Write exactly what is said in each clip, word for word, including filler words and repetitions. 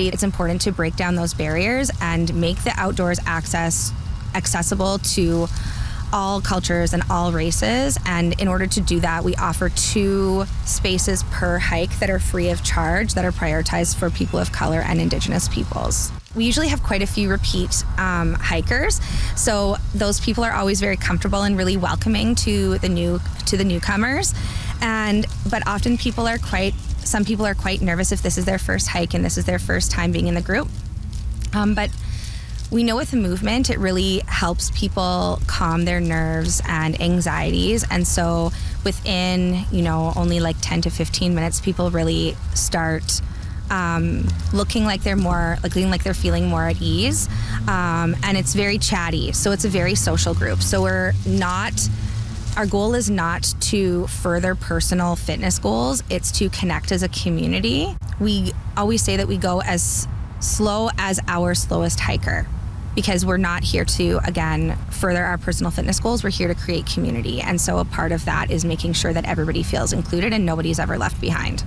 community, it's important to break down those barriers and make the outdoors access accessible to all cultures and all races. And in order to do that, we offer two spaces per hike that are free of charge, that are prioritized for people of color and Indigenous peoples. We usually have quite a few repeat um, hikers, so those people are always very comfortable and really welcoming to the new to the newcomers. And but often people are quite some people are quite nervous if this is their first hike and this is their first time being in the group. Um, but we know with the movement, it really helps people calm their nerves and anxieties. And so within, you know, only like ten to fifteen minutes, people really start um, looking like they're more, looking like they're feeling more at ease. Um, and it's very chatty. So it's a very social group. So we're not, our goal is not to further personal fitness goals. It's to connect as a community. We always say that we go as slow as our slowest hiker, because we're not here to, again, further our personal fitness goals. We're here to create community. And so a part of that is making sure that everybody feels included and nobody's ever left behind.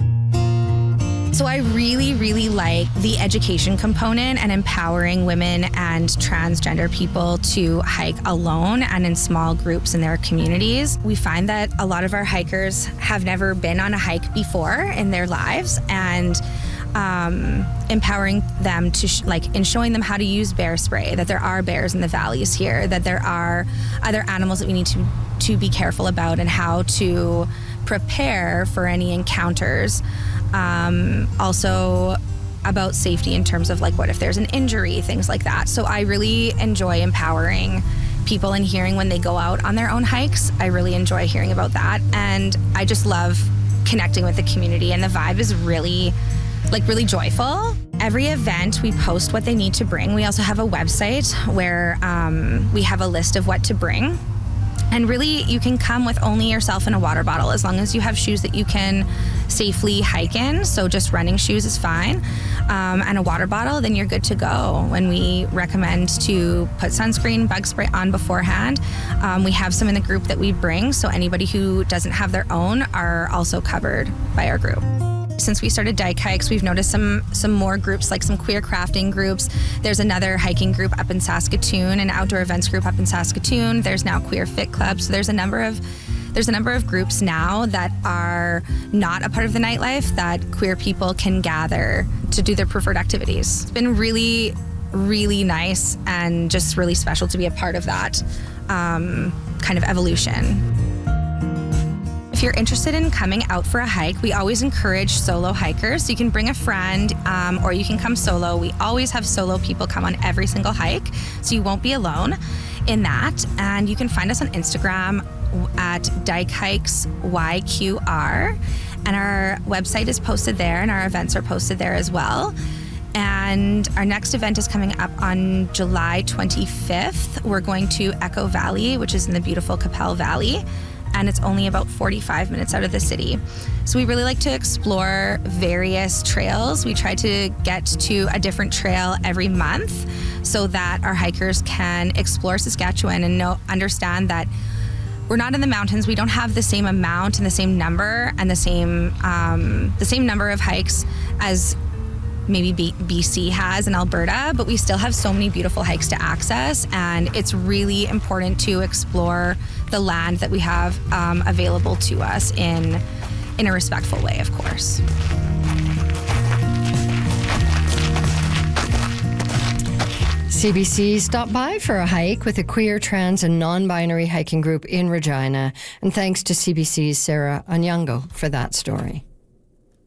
So I really, really like the education component and empowering women and transgender people to hike alone and in small groups in their communities. We find that a lot of our hikers have never been on a hike before in their lives, and Um, empowering them to, sh- like, in showing them how to use bear spray, that there are bears in the valleys here, that there are other animals that we need to, to be careful about, and how to prepare for any encounters. Um, also about safety in terms of, like, what if there's an injury, things like that. So I really enjoy empowering people and hearing when they go out on their own hikes. I really enjoy hearing about that. And I just love connecting with the community, and the vibe is really like really joyful. Every event we post what they need to bring. We also have a website where um, we have a list of what to bring. And really, you can come with only yourself and a water bottle, as long as you have shoes that you can safely hike in. So just running shoes is fine. Um, and a water bottle, then you're good to go. When we recommend to put sunscreen, bug spray on beforehand, um, we have some in the group that we bring. So anybody who doesn't have their own are also covered by our group. Since we started Dyke Hikes, we've noticed some some more groups, like some queer crafting groups. There's another hiking group up in Saskatoon, an outdoor events group up in Saskatoon. There's now Queer Fit Club. So there's a number of there's a number of groups now that are not a part of the nightlife that queer people can gather to do their preferred activities. It's been really, really nice and just really special to be a part of that um, kind of evolution. If you're interested in coming out for a hike, we always encourage solo hikers. So you can bring a friend um, or you can come solo. We always have solo people come on every single hike, so you won't be alone in that. And you can find us on Instagram at Dyke Hikes Y Q R. And our website is posted there, and our events are posted there as well. And our next event is coming up on July twenty-fifth. We're going to Echo Valley, which is in the beautiful Qu'Appelle Valley. And it's only about forty-five minutes out of the city. So we really like to explore various trails. We try to get to a different trail every month so that our hikers can explore Saskatchewan and know, understand that we're not in the mountains. We don't have the same amount and the same number and the same um, the same number of hikes as maybe B- BC has in Alberta, but we still have so many beautiful hikes to access, and it's really important to explore the land that we have um, available to us in in a respectful way, of course. C B C stopped by for a hike with a queer, trans and non-binary hiking group in Regina, and thanks to C B C's Sarah Onyango for that story.